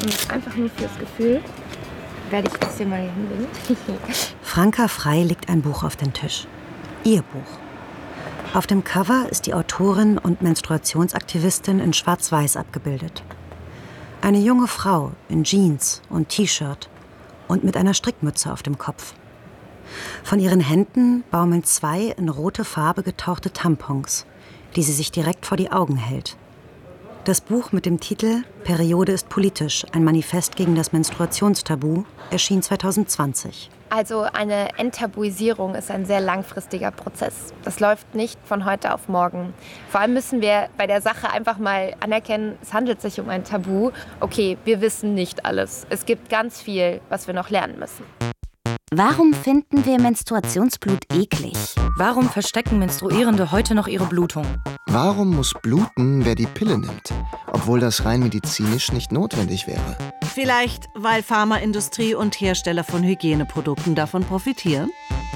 und einfach nur fürs Gefühl werde ich das hier mal hinlegen. Franka Frei legt ein Buch auf den Tisch. Ihr Buch. Auf dem Cover ist die Autorin und Menstruationsaktivistin in Schwarz-Weiß abgebildet. Eine junge Frau in Jeans und T-Shirt und mit einer Strickmütze auf dem Kopf. Von ihren Händen baumeln 2 in rote Farbe getauchte Tampons, die sie sich direkt vor die Augen hält. Das Buch mit dem Titel »Periode ist politisch, ein Manifest gegen das Menstruationstabu« erschien 2020. Also eine Enttabuisierung ist ein sehr langfristiger Prozess. Das läuft nicht von heute auf morgen. Vor allem müssen wir bei der Sache einfach mal anerkennen, es handelt sich um ein Tabu. Okay, wir wissen nicht alles. Es gibt ganz viel, was wir noch lernen müssen. Warum finden wir Menstruationsblut eklig? Warum verstecken Menstruierende heute noch ihre Blutung? Warum muss bluten, wer die Pille nimmt, obwohl das rein medizinisch nicht notwendig wäre? Vielleicht, weil Pharmaindustrie und Hersteller von Hygieneprodukten davon profitieren?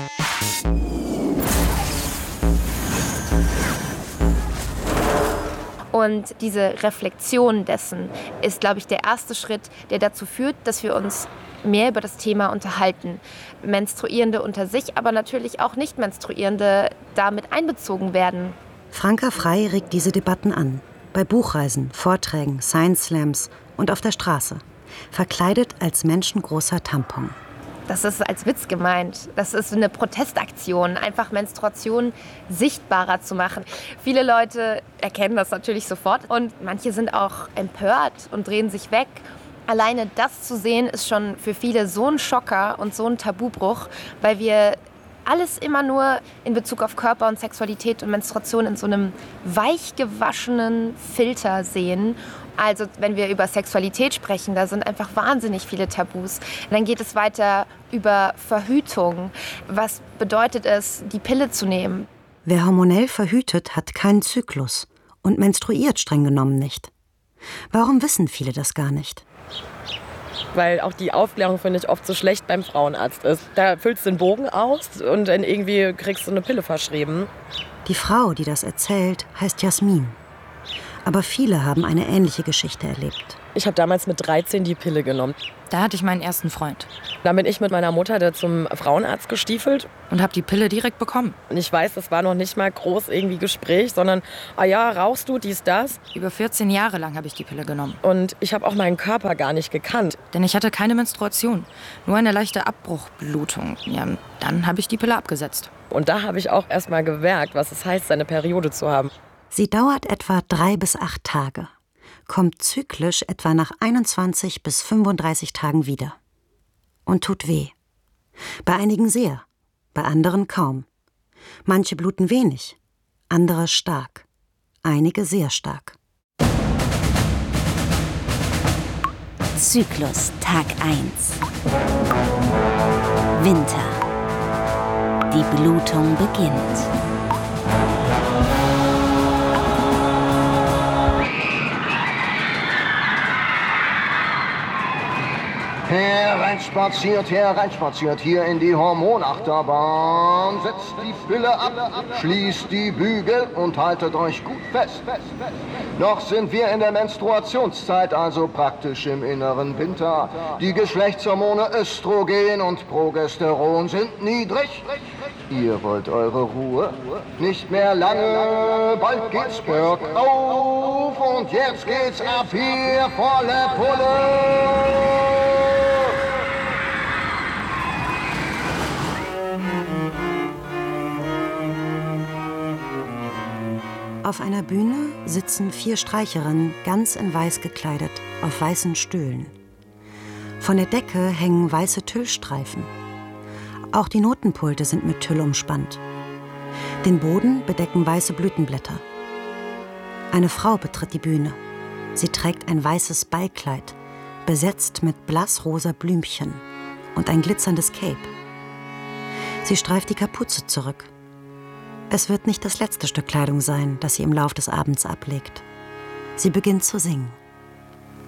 Und diese Reflexion dessen ist, glaube ich, der erste Schritt, der dazu führt, dass wir uns mehr über das Thema unterhalten. Menstruierende unter sich, aber natürlich auch Nicht-Menstruierende damit einbezogen werden. Franka Frei regt diese Debatten an. Bei Buchreisen, Vorträgen, Science-Slams und auf der Straße. Verkleidet als menschengroßer Tampon. Das ist als Witz gemeint. Das ist eine Protestaktion, einfach Menstruation sichtbarer zu machen. Viele Leute erkennen das natürlich sofort und manche sind auch empört und drehen sich weg. Alleine das zu sehen, ist schon für viele so ein Schocker und so ein Tabubruch, weil wir alles immer nur in Bezug auf Körper und Sexualität und Menstruation in so einem weich gewaschenen Filter sehen. Also wenn wir über Sexualität sprechen, da sind einfach wahnsinnig viele Tabus. Dann geht es weiter über Verhütung. Was bedeutet es, die Pille zu nehmen? Wer hormonell verhütet, hat keinen Zyklus und menstruiert streng genommen nicht. Warum wissen viele das gar nicht? Weil auch die Aufklärung, finde ich, oft so schlecht beim Frauenarzt ist. Da füllst du den Bogen aus und dann irgendwie kriegst du eine Pille verschrieben. Die Frau, die das erzählt, heißt Jasmin. Aber viele haben eine ähnliche Geschichte erlebt. Ich habe damals mit 13 die Pille genommen. Da hatte ich meinen ersten Freund. Dann bin ich mit meiner Mutter da zum Frauenarzt gestiefelt. Und habe die Pille direkt bekommen. Und ich weiß, das war noch nicht mal groß irgendwie Gespräch, sondern, ah ja, rauchst du, dies, das. Über 14 Jahre lang habe ich die Pille genommen. Und ich habe auch meinen Körper gar nicht gekannt. Denn ich hatte keine Menstruation, nur eine leichte Abbruchblutung. Ja, dann habe ich die Pille abgesetzt. Und da habe ich auch erst mal gemerkt, was es heißt, seine Periode zu haben. Sie dauert etwa 3 bis 8 Tage, kommt zyklisch etwa nach 21 bis 35 Tagen wieder. Und tut weh. Bei einigen sehr, bei anderen kaum. Manche bluten wenig, andere stark, einige sehr stark. Zyklus, Tag 1. Winter. Die Blutung beginnt. Hereinspaziert, hier in die Hormonachterbahn. Setzt die Pille ab, schließt die Bügel und haltet euch gut fest. Noch sind wir in der Menstruationszeit, also praktisch im inneren Winter. Die Geschlechtshormone Östrogen und Progesteron sind niedrig. Ihr wollt eure Ruhe? Nicht mehr lange, bald geht's bergauf und jetzt geht's ab hier, volle Pulle. Auf einer Bühne sitzen 4 Streicherinnen, ganz in weiß gekleidet, auf weißen Stühlen. Von der Decke hängen weiße Tüllstreifen. Auch die Notenpulte sind mit Tüll umspannt. Den Boden bedecken weiße Blütenblätter. Eine Frau betritt die Bühne. Sie trägt ein weißes Ballkleid, besetzt mit blassrosa Blümchen und ein glitzerndes Cape. Sie streift die Kapuze zurück. Es wird nicht das letzte Stück Kleidung sein, das sie im Lauf des Abends ablegt. Sie beginnt zu singen.